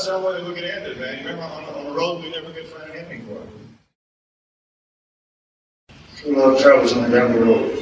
that's the way we could end it, man. Remember, on the road, we never could find an ending for it. A lot of troubles on down the road.